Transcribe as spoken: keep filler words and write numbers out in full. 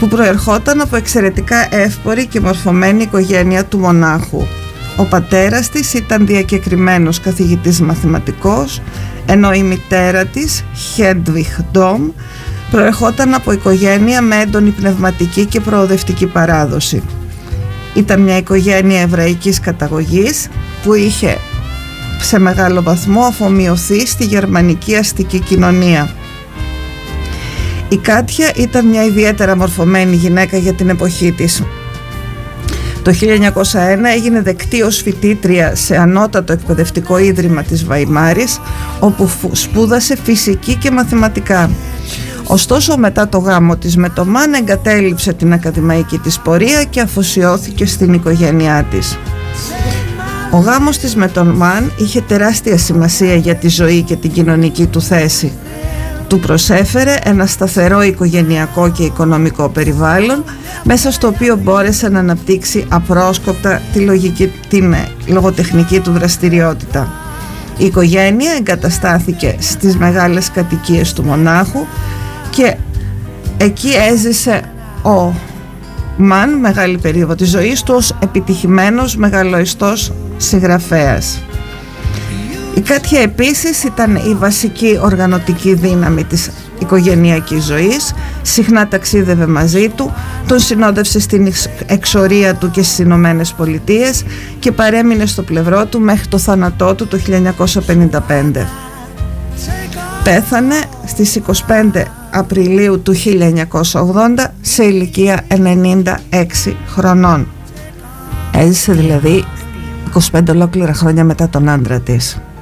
που προερχόταν από εξαιρετικά εύπορη και μορφωμένη οικογένεια του μονάχου. Ο πατέρας της ήταν διακεκριμένος καθηγητής μαθηματικός, ενώ η μητέρα της, Χέντβιχ Ντόμ, προερχόταν από οικογένεια με έντονη πνευματική και προοδευτική παράδοση. Ήταν μια οικογένεια εβραϊκής καταγωγής που είχε σε μεγάλο βαθμό αφομοιωθεί στη γερμανική αστική κοινωνία. Η Κάτια ήταν μια ιδιαίτερα μορφωμένη γυναίκα για την εποχή της. Το χίλια εννιακόσια ένα έγινε δεκτή ως φοιτήτρια σε ανώτατο εκπαιδευτικό ίδρυμα της Βαϊμάρης, όπου σπούδασε φυσική και μαθηματικά. Ωστόσο, μετά το γάμο της με το Μαν, εγκατέλειψε την ακαδημαϊκή της πορεία και αφοσιώθηκε στην οικογένειά της. Ο γάμος της με τον Μαν είχε τεράστια σημασία για τη ζωή και την κοινωνική του θέση. Του προσέφερε ένα σταθερό οικογενειακό και οικονομικό περιβάλλον, μέσα στο οποίο μπόρεσε να αναπτύξει απρόσκοπτα τη λογική, την λογοτεχνική του δραστηριότητα. Η οικογένεια εγκαταστάθηκε στις μεγάλες κατοικίες του μονάχου και εκεί έζησε ο Μαν μεγάλη περίοδο της ζωής του ως επιτυχημένος μεγαλοϊστός συγγραφέας. Η Κάτια επίσης ήταν η βασική οργανωτική δύναμη της οικογενειακής ζωής, συχνά ταξίδευε μαζί του, τον συνόδευσε στην εξορία του και στις Ηνωμένες Πολιτείες και παρέμεινε στο πλευρό του μέχρι το θάνατό του το χίλια εννιακόσια πενήντα πέντε. Πέθανε στις είκοσι πέντε Απριλίου του χίλια εννιακόσια ογδόντα σε ηλικία ενενήντα έξι χρονών. Έζησε δηλαδή είκοσι πέντε ολόκληρα χρόνια μετά τον άντρα της.